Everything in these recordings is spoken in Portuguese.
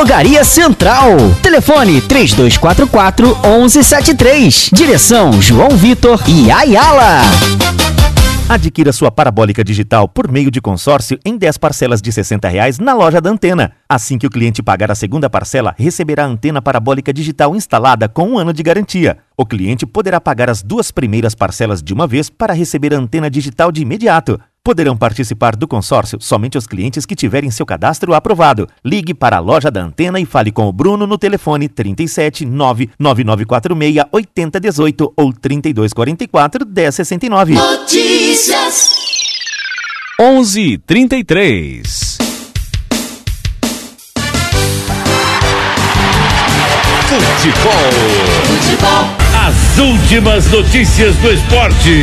Drogaria Central. Telefone 3244-1173. Direção João Vitor e Ayala. Adquira sua parabólica digital por meio de consórcio em 10 parcelas de R$60 na loja da Antena. Assim que o cliente pagar a segunda parcela, receberá a antena parabólica digital instalada com 1 ano de garantia. O cliente poderá pagar as 2 primeiras parcelas de uma vez para receber a antena digital de imediato. Poderão participar do consórcio somente os clientes que tiverem seu cadastro aprovado. Ligue para a loja da Antena e fale com o Bruno no telefone 37 99946 8018 ou 3244 1069. Notícias 11:33. Futebol. As últimas notícias do esporte.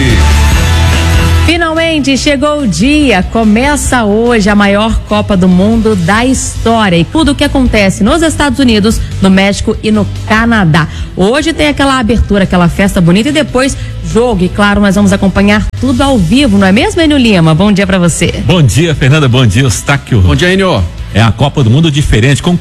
Finalmente chegou o dia, começa hoje a maior Copa do Mundo da história e tudo o que acontece nos Estados Unidos, no México e no Canadá. Hoje tem aquela abertura, aquela festa bonita e depois jogo e claro, nós vamos acompanhar tudo ao vivo, não é mesmo, Enio Lima? Bom dia pra você. Bom dia, Fernanda, bom dia, Eustáquio. Bom dia, Enio. É a Copa do Mundo diferente, com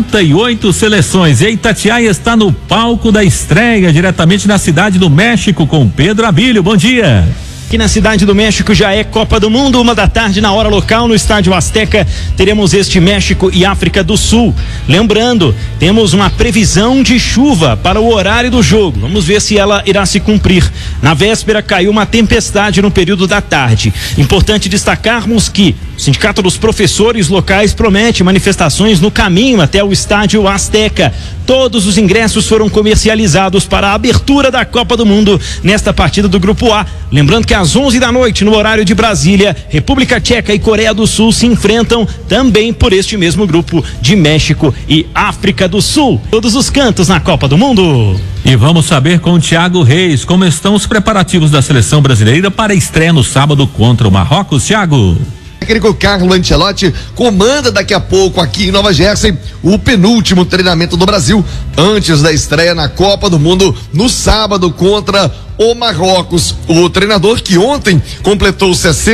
48 seleções. E a Itatiaia está no palco da estreia, diretamente na cidade do México, com Pedro Abílio. Bom dia. Aqui na cidade do México já é Copa do Mundo, 1 da tarde na hora local no Estádio Azteca. Teremos este México e África do Sul. Lembrando, temos uma previsão de chuva para o horário do jogo. Vamos ver se ela irá se cumprir. Na véspera caiu uma tempestade no período da tarde. Importante destacarmos que o Sindicato dos Professores Locais promete manifestações no caminho até o Estádio Azteca. Todos os ingressos foram comercializados para a abertura da Copa do Mundo nesta partida do Grupo A. Lembrando que às 11 da noite, no horário de Brasília, República Tcheca e Coreia do Sul se enfrentam também por este mesmo grupo de México e África do Sul. Todos os cantos na Copa do Mundo. E vamos saber com o Thiago Reis como estão os preparativos da seleção brasileira para a estreia no sábado contra o Marrocos. Thiago. O técnico Carlo Ancelotti comanda daqui a pouco aqui em Nova Jersey o penúltimo treinamento do Brasil antes da estreia na Copa do Mundo no sábado contra o Marrocos. O treinador, que ontem completou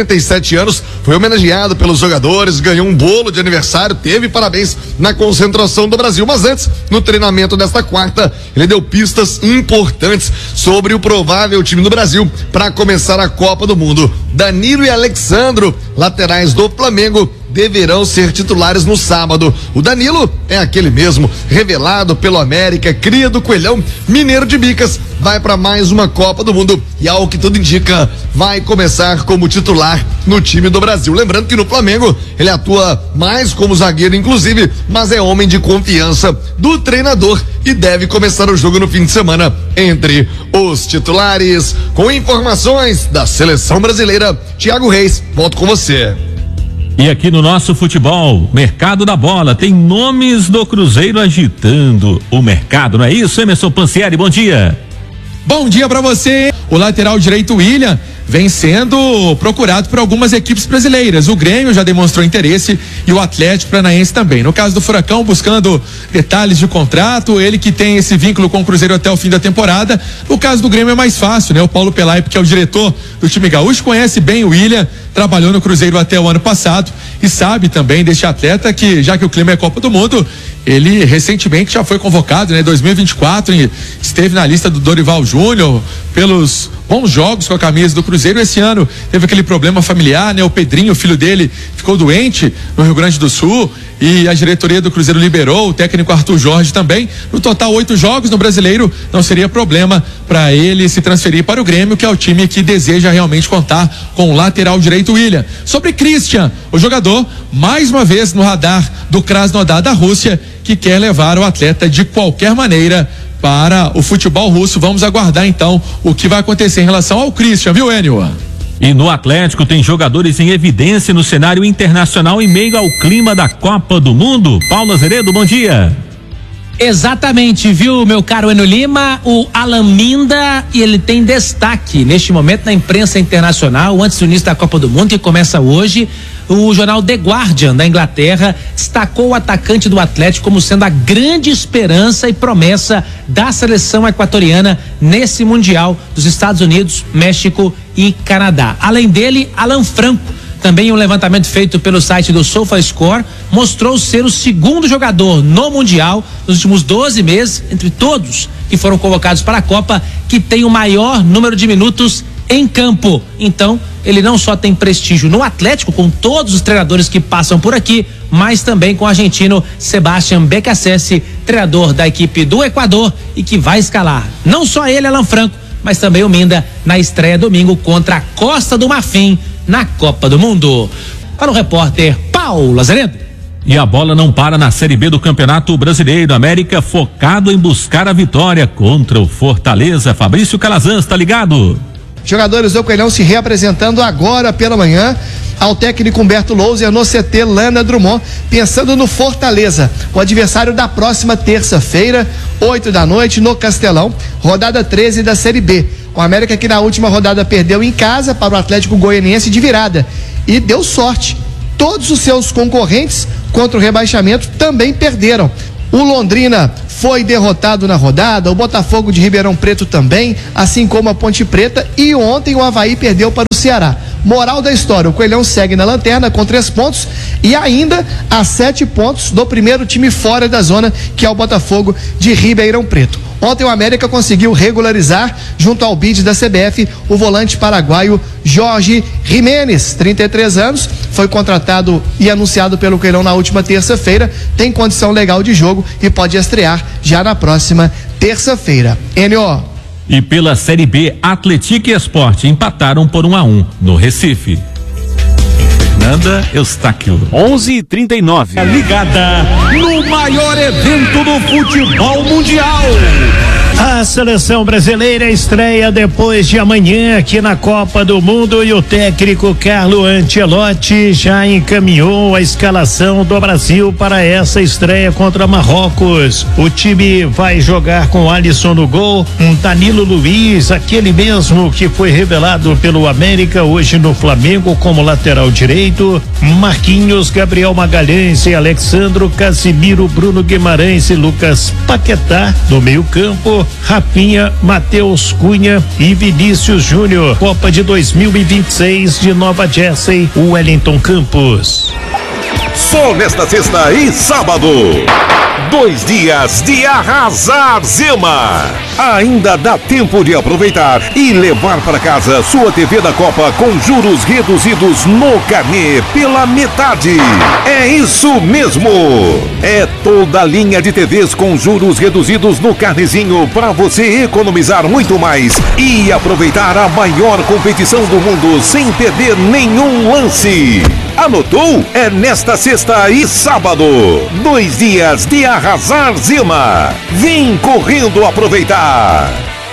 67 anos, foi homenageado pelos jogadores, ganhou um bolo de aniversário, teve parabéns na concentração do Brasil. Mas antes, no treinamento desta quarta, ele deu pistas importantes sobre o provável time do Brasil para começar a Copa do Mundo. Danilo e Alexandro, laterais do Flamengo, deverão ser titulares no sábado. O Danilo é aquele mesmo, revelado pelo América, cria do Coelhão, mineiro de Bicas, vai para mais uma Copa do Mundo e, ao que tudo indica, vai começar como titular no time do Brasil. Lembrando que no Flamengo ele atua mais como zagueiro, inclusive, mas é homem de confiança do treinador e deve começar o jogo no fim de semana entre os titulares. Com informações da seleção brasileira, Thiago Reis, volto com você. E aqui no nosso futebol, mercado da bola, tem nomes do Cruzeiro agitando o mercado, não é isso, Emerson Pansieri? Bom dia. Bom dia pra você. O lateral direito William vem sendo procurado por algumas equipes brasileiras. O Grêmio já demonstrou interesse e o Atlético Paranaense também. No caso do Furacão, buscando detalhes de contrato, ele que tem esse vínculo com o Cruzeiro até o fim da temporada. No caso do Grêmio é mais fácil, né? O Paulo Pelaipe, que é o diretor do time gaúcho, conhece bem o William, trabalhou no Cruzeiro até o ano passado e sabe também deste atleta que, já que o clima é Copa do Mundo, ele recentemente já foi convocado, né? 2024, esteve na lista do Dorival Júnior pelos bons jogos com a camisa do Cruzeiro. Esse ano teve aquele problema familiar, né? O Pedrinho, o filho dele, ficou doente no Rio Grande do Sul e a diretoria do Cruzeiro liberou, o técnico Arthur Jorge também. No total, 8 jogos no Brasileiro, não seria problema para ele se transferir para o Grêmio, que é o time que deseja realmente contar com o lateral direito William. Sobre Christian, o jogador, mais uma vez no radar do Krasnodar da Rússia, que quer levar o atleta de qualquer maneira para o futebol russo. Vamos aguardar então o que vai acontecer em relação ao Christian, viu, Enio? E no Atlético tem jogadores em evidência no cenário internacional em meio ao clima da Copa do Mundo. Paulo Azeredo, bom dia. Exatamente, viu, meu caro Enio Lima? O Alan Minda, ele tem destaque neste momento na imprensa internacional, antes do início da Copa do Mundo, que começa hoje. O jornal The Guardian da Inglaterra destacou o atacante do Atlético como sendo a grande esperança e promessa da seleção equatoriana nesse Mundial dos Estados Unidos, México e Canadá. Além dele, Alan Franco Também um levantamento feito pelo site do SofaScore mostrou ser o segundo jogador no Mundial nos últimos 12 meses, entre todos que foram convocados para a Copa, que tem o maior número de minutos em campo. Então, ele não só tem prestígio no Atlético, com todos os treinadores que passam por aqui, mas também com o argentino Sebastián Beccacece, treinador da equipe do Equador, e que vai escalar não só ele, Alan Franco, mas também o Minda na estreia domingo contra a Costa do Marfim na Copa do Mundo. Para o repórter Paulo Azeredo. E a bola não para na Série B do Campeonato Brasileiro. América focado em buscar a vitória contra o Fortaleza. Fabrício Calazans, tá ligado? Jogadores do Coelhão se reapresentando agora pela manhã ao técnico Humberto Louser no CT Lana Drummond, pensando no Fortaleza, o adversário da próxima terça-feira, 20h, no Castelão, rodada 13 da Série B. O América que na última rodada perdeu em casa para o Atlético Goianiense de virada e deu sorte. Todos os seus concorrentes contra o rebaixamento também perderam. O Londrina foi derrotado na rodada, o Botafogo de Ribeirão Preto também, assim como a Ponte Preta, e ontem o Avaí perdeu para o Ceará. Moral da história, o Coelhão segue na lanterna com 3 pontos e ainda a 7 pontos do primeiro time fora da zona, que é o Botafogo de Ribeirão Preto. Ontem o América conseguiu regularizar, junto ao bid da CBF, o volante paraguaio Jorge Jiménez, 33 anos, foi contratado e anunciado pelo Coelhão na última terça-feira, tem condição legal de jogo e pode estrear já na próxima terça-feira. NO. E pela Série B, Atlético e Sport empataram por 1-1 no Recife. Fernanda Eustáquio. 11h39. Ligada no maior evento do futebol mundial. A seleção brasileira estreia depois de amanhã aqui na Copa do Mundo e o técnico Carlo Ancelotti já encaminhou a escalação do Brasil para essa estreia contra Marrocos. O time vai jogar com Alisson no gol, um Danilo Luiz, aquele mesmo que foi revelado pelo América hoje no Flamengo como lateral direito, Marquinhos, Gabriel Magalhães e Alexandro, Casimiro, Bruno Guimarães e Lucas Paquetá no meio-campo, Rafinha, Matheus Cunha e Vinícius Júnior. Copa de 2026 de Nova Jersey, Wellington Campos. Só nesta sexta e sábado, 2 dias de arrasar, Zema. Ainda dá tempo de aproveitar e levar para casa sua TV da Copa com juros reduzidos no carnê pela metade. É isso mesmo. É toda a linha de TVs com juros reduzidos no carnezinho para você economizar muito mais e aproveitar a maior competição do mundo sem perder nenhum lance. Anotou? É nesta sexta e sábado, 2 dias de arrasar, Zema. Vem correndo aproveitar.